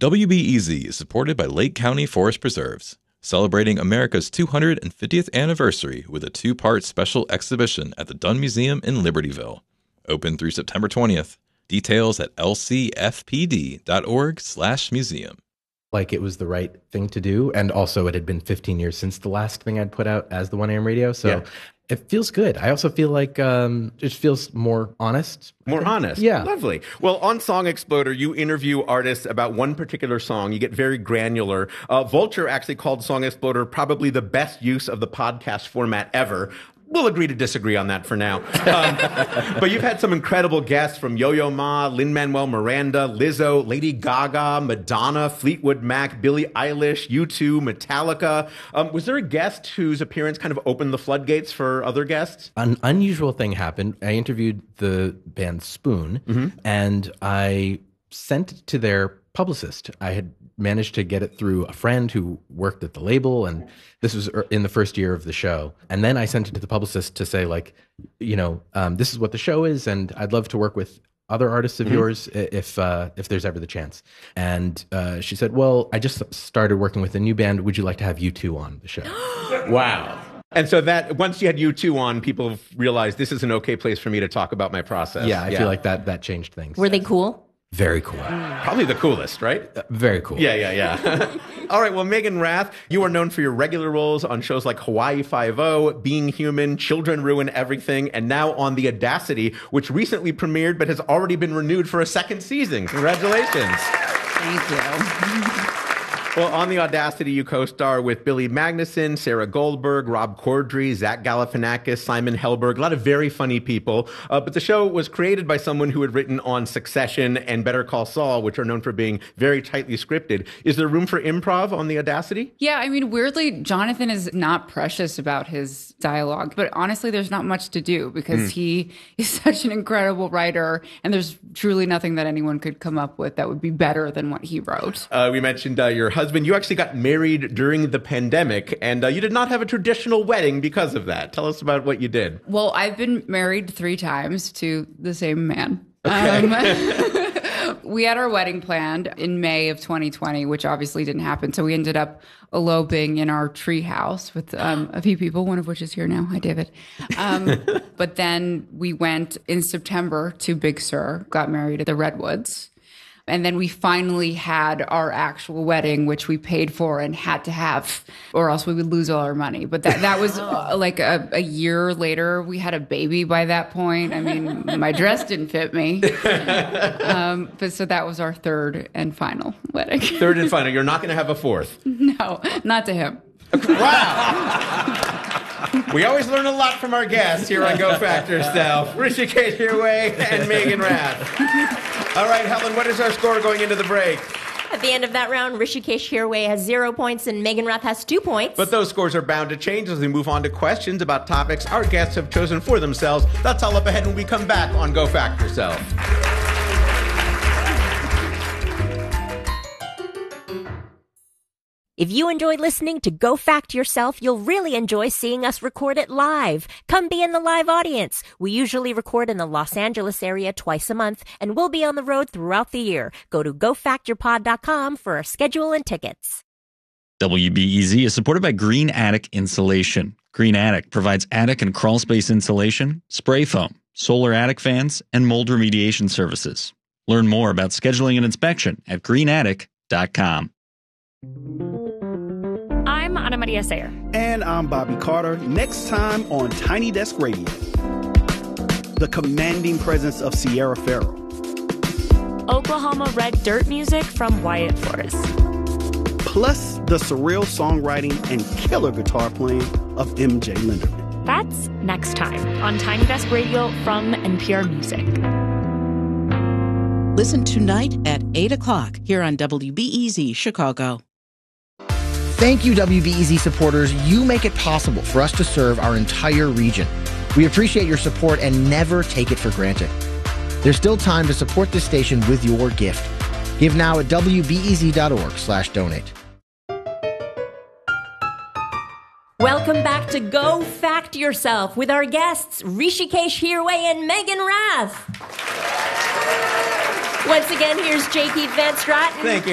WBEZ is supported by Lake County Forest Preserves, celebrating America's 250th anniversary with a two-part special exhibition at the Dunn Museum in Libertyville. Open through September 20th. Details at lcfpd.org/museum. Like it was the right thing to do. And also it had been 15 years since the last thing I'd put out as the 1AM radio. So it feels good. I also feel like it feels more honest. More honest. Yeah. Lovely. Well, on Song Exploder, you interview artists about one particular song. You get very granular. Vulture actually called Song Exploder probably the best use of the podcast format ever. We'll agree to disagree on that for now. But you've had some incredible guests from Yo-Yo Ma, Lin-Manuel Miranda, Lizzo, Lady Gaga, Madonna, Fleetwood Mac, Billie Eilish, U2, Metallica. Was there a guest whose appearance kind of opened the floodgates for other guests? An unusual thing happened. I interviewed the band Spoon, and I sent it to their publicist. I had managed to get it through a friend who worked at the label, and this was in the first year of the show. And then I sent it to the publicist to say, like, this is what the show is, and I'd love to work with other artists of yours if there's ever the chance. And she said, well, I just started working with a new band. Would you like to have U2 on the show? Wow. And so that once you had U2 on, people realized this is an okay place for me to talk about my process. Yeah, I feel like that changed things. Were they cool? Very cool. Probably the coolest, right? Very cool. Yeah. All right, well, Megan Rath, you are known for your regular roles on shows like Hawaii Five-0, Being Human, Children Ruin Everything, and now on The Audacity, which recently premiered but has already been renewed for a second season. Congratulations. Thank you. Well, on The Audacity, you co-star with Billy Magnuson, Sarah Goldberg, Rob Corddry, Zach Galifianakis, Simon Helberg, a lot of very funny people. But the show was created by someone who had written on Succession and Better Call Saul, which are known for being very tightly scripted. Is there room for improv on The Audacity? Yeah, I mean, weirdly, Jonathan is not precious about his dialogue, but honestly, there's not much to do because he is such an incredible writer, and there's truly nothing that anyone could come up with that would be better than what he wrote. We mentioned your husband. You actually got married during the pandemic, and you did not have a traditional wedding because of that. Tell us about what you did. Well, I've been married 3 times to the same man. Okay. We had our wedding planned in May of 2020, which obviously didn't happen. So we ended up eloping in our tree house with a few people, one of which is here now. Hi, David. But then we went in September to Big Sur, got married at the Redwoods. And then we finally had our actual wedding, which we paid for and had to have, or else we would lose all our money. But that was like a year later. We had a baby by that point. I mean, my dress didn't fit me. But so that was our third and final wedding. Third and final. You're not going to have a fourth? No, not to him. Wow. We always learn a lot from our guests here on Go Fact Yourself. Hrishikesh Hirway and Megan Rath. All right, Helen, what is our score going into the break? At the end of that round, Hrishikesh Hirway has 0 points and Megan Rath has 2 points. But those scores are bound to change as we move on to questions about topics our guests have chosen for themselves. That's all up ahead when we come back on Go Fact Yourself. If you enjoyed listening to Go Fact Yourself, you'll really enjoy seeing us record it live. Come be in the live audience. We usually record in the Los Angeles area twice a month, and we'll be on the road throughout the year. Go to gofactyourpod.com for our schedule and tickets. WBEZ is supported by Green Attic Insulation. Green Attic provides attic and crawl space insulation, spray foam, solar attic fans, and mold remediation services. Learn more about scheduling an inspection at greenattic.com. I'm Ana Maria Sayer. And I'm Bobby Carter. Next time on Tiny Desk Radio, the commanding presence of Sierra Farrell. Oklahoma Red Dirt music from Wyatt Forrest. Plus the surreal songwriting and killer guitar playing of MJ Linderman. That's next time on Tiny Desk Radio from NPR Music. Listen tonight at 8 o'clock here on WBEZ Chicago. Thank you, WBEZ supporters. You make it possible for us to serve our entire region. We appreciate your support and never take it for granted. There's still time to support this station with your gift. Give now at WBEZ.org/donate. Welcome back to Go Fact Yourself with our guests, Hrishikesh Hirway and Megan Rath. Once again, here's J. Keith Van Straten. Thank you.